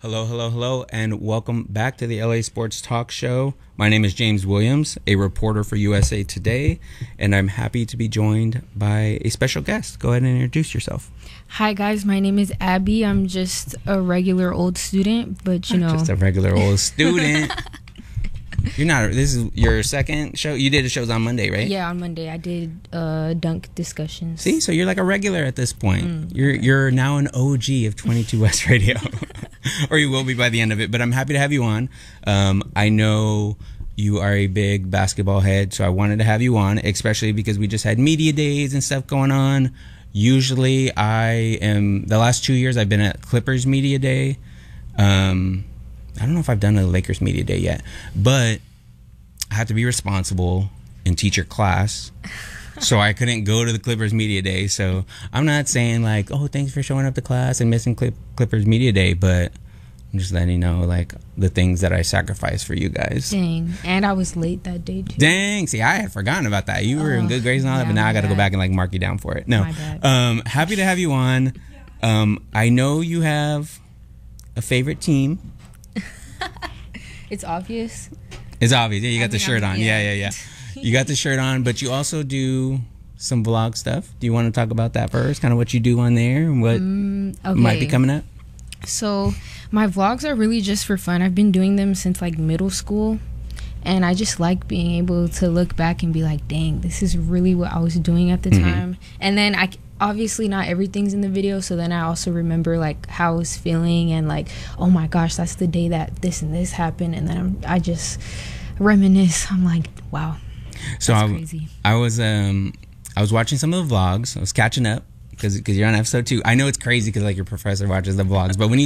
Hello, hello, hello, and welcome back to the LA Sports Talk Show. My name is James Williams, a reporter for USA Today, and I'm happy to be joined by a special guest. Go ahead and introduce yourself. Hi, guys. My name is Abby. I'm just a regular old student, but you know. Just a regular old student. You're not. This is your second show. You did the shows on Monday, right? Yeah, on Monday I did dunk discussions. See, so you're like a regular at this point. You're now an OG of 22 West Radio. Or you will be by the end of it, but I'm happy to have you on. I know you are a big basketball head, so I wanted to have you on, especially because we just had media days and stuff going on. Usually the last 2 years I've been at Clippers Media Day. I don't know if I've done a Lakers Media Day yet, but I had to be responsible and teach your class. So I couldn't go to the Clippers Media Day. So I'm not saying like, oh, thanks for showing up to class and missing Clippers Media Day, but I'm just letting you know like the things that I sacrificed for you guys. Dang. And I was late that day too. Dang. See, I had forgotten about that. You were in good grades and all that, but now I got to go back and like mark you down for it. No. My bad. Happy to have you on. I know you have a favorite team. It's obvious. It's obvious. Yeah, you got the shirt on. Yeah. You got the shirt on, but you also do some vlog stuff. Do you want to talk about that first? Kind of what you do on there and what might be coming up? So my vlogs are really just for fun. I've been doing them since like middle school. And I just like being able to look back and be like, dang, this is really what I was doing at the time. And then obviously not everything's in the video, so then I also remember like how I was feeling and like, oh my gosh, that's the day that this and this happened. And then I just reminisce. I'm like, wow. So that's crazy. I was watching some of the vlogs. I was catching up because you're on episode 2. I know it's crazy because like your professor watches the vlogs, but when you